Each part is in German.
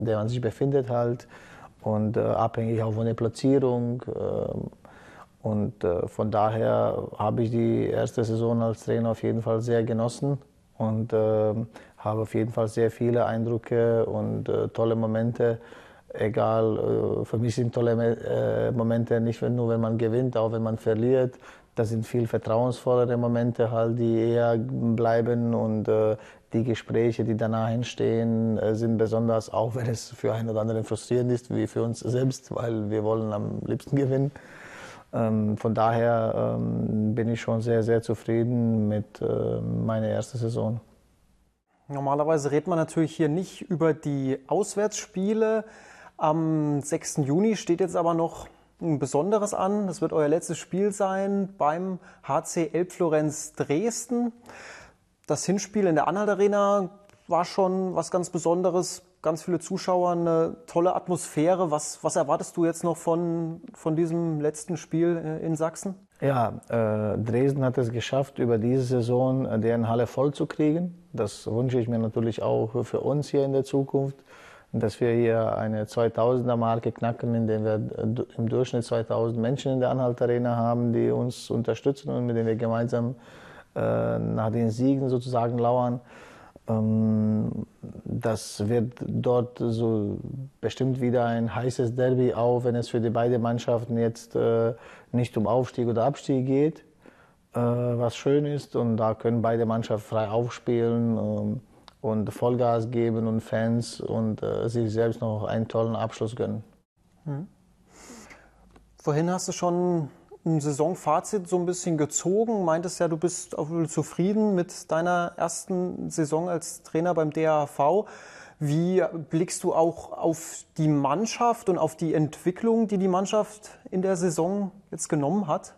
der man sich befindet halt und abhängig auch von der Platzierung. Von daher habe ich die erste Saison als Trainer auf jeden Fall sehr genossen und habe auf jeden Fall sehr viele Eindrücke und tolle Momente. Egal, für mich sind tolle Momente nicht nur, wenn man gewinnt, auch wenn man verliert. Das sind viel vertrauensvollere Momente halt, die eher bleiben und die Gespräche, die danach entstehen, sind besonders, auch wenn es für einen oder anderen frustrierend ist, wie für uns selbst, weil wir wollen am liebsten gewinnen. Von daher bin ich schon sehr, sehr zufrieden mit meiner ersten Saison. Normalerweise redet man natürlich hier nicht über die Auswärtsspiele. Am 6. Juni steht jetzt aber noch ein Besonderes an. Das wird euer letztes Spiel sein beim HC Elbflorenz Dresden. Das Hinspiel in der Anhalt Arena war schon was ganz Besonderes. Ganz viele Zuschauer, eine tolle Atmosphäre. Was erwartest du jetzt noch von diesem letzten Spiel in Sachsen? Ja, Dresden hat es geschafft, über diese Saison deren Halle voll zu kriegen. Das wünsche ich mir natürlich auch für uns hier in der Zukunft, dass wir hier eine 2000er-Marke knacken, in der wir im Durchschnitt 2000 Menschen in der Anhalt Arena haben, die uns unterstützen und mit denen wir gemeinsam nach den Siegen sozusagen lauern. Das wird dort so bestimmt wieder ein heißes Derby, auch wenn es für die beiden Mannschaften jetzt nicht um Aufstieg oder Abstieg geht, was schön ist. Und da können beide Mannschaften frei aufspielen und Vollgas geben und Fans und sich selbst noch einen tollen Abschluss gönnen. Vorhin hast du schon ein Saisonfazit so ein bisschen gezogen. Meintest ja, du bist auch zufrieden mit deiner ersten Saison als Trainer beim DHV. Wie blickst du auch auf die Mannschaft und auf die Entwicklung, die die Mannschaft in der Saison jetzt genommen hat?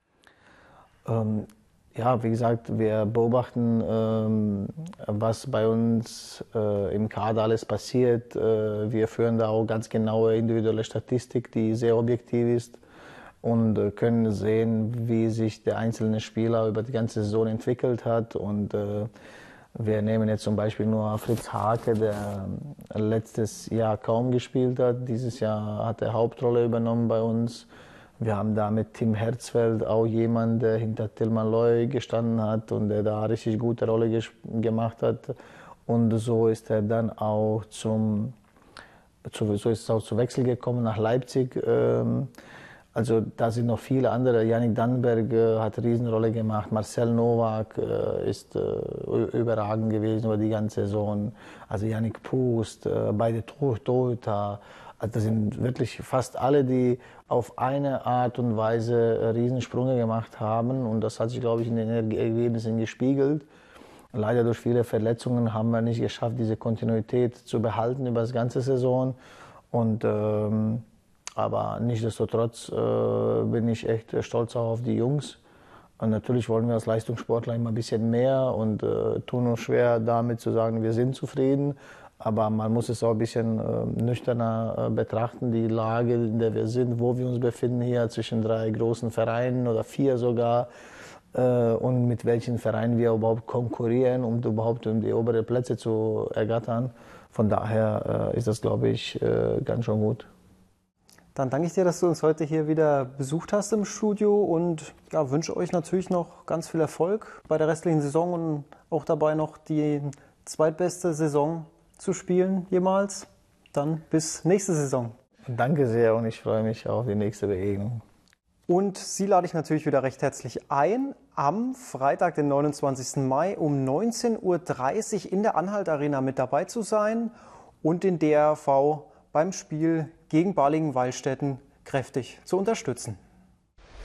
Ja, wie gesagt, wir beobachten, was bei uns im Kader alles passiert. Wir führen da auch ganz genaue individuelle Statistik, die sehr objektiv ist, und können sehen, wie sich der einzelne Spieler über die ganze Saison entwickelt hat. Und wir nehmen jetzt zum Beispiel nur Fritz Hake, der letztes Jahr kaum gespielt hat. Dieses Jahr hat er Hauptrolle übernommen bei uns. Wir haben da mit Tim Herzfeld auch jemanden, der hinter Tilman Loy gestanden hat und der da eine richtig gute Rolle gemacht hat. Und so ist er dann auch zu Wechsel gekommen nach Leipzig. Also da sind noch viele andere. Yannick Dannenberg hat eine Riesenrolle gemacht. Marcel Nowak ist überragend gewesen über die ganze Saison. Also Yannick Pust, beide Torhüter. Also das sind wirklich fast alle, die auf eine Art und Weise Riesensprünge gemacht haben. Und das hat sich, glaube ich, in den Ergebnissen gespiegelt. Leider durch viele Verletzungen haben wir nicht geschafft, diese Kontinuität zu behalten über das ganze Saison. Aber nichtsdestotrotz bin ich echt stolz auch auf die Jungs. Und natürlich wollen wir als Leistungssportler immer ein bisschen mehr und tun uns schwer damit zu sagen, wir sind zufrieden. Aber man muss es auch ein bisschen nüchterner betrachten, die Lage, in der wir sind, wo wir uns befinden hier zwischen 3 großen Vereinen oder 4 sogar. Und mit welchen Vereinen wir überhaupt konkurrieren, um überhaupt die oberen Plätze zu ergattern. Von daher ist das, glaube ich, ganz schon gut. Dann danke ich dir, dass du uns heute hier wieder besucht hast im Studio und ja, wünsche euch natürlich noch ganz viel Erfolg bei der restlichen Saison und auch dabei noch die zweitbeste Saison zu spielen jemals. Dann bis nächste Saison. Danke sehr und ich freue mich auf die nächste Begegnung. Und Sie lade ich natürlich wieder recht herzlich ein, am Freitag, den 29. Mai um 19:30 Uhr in der Anhalt Arena mit dabei zu sein und den DRV beim Spiel gegen Balingen-Wallstätten kräftig zu unterstützen.